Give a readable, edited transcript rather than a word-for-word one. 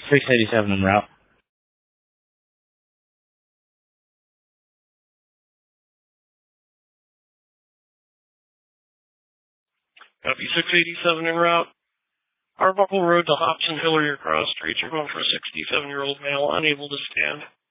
687 en route. Copy 687 en route. Arbuckle Road to Hobson Hillary across street. You're going for a 67-year-old male unable to stand.